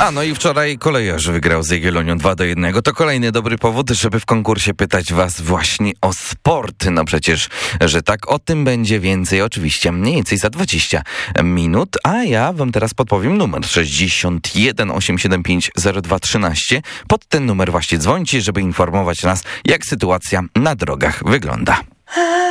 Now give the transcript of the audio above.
No i wczoraj kolejarz wygrał z Jagiellonią 2-1. To kolejny dobry powód, żeby w konkursie pytać was właśnie o sport. No przecież, że tak, o tym będzie więcej oczywiście mniej więcej za 20 minut, a ja wam teraz podpowiem numer 61 875 0213. Pod ten numer właśnie dzwońcie, żeby informować nas, jak sytuacja na drogach wygląda.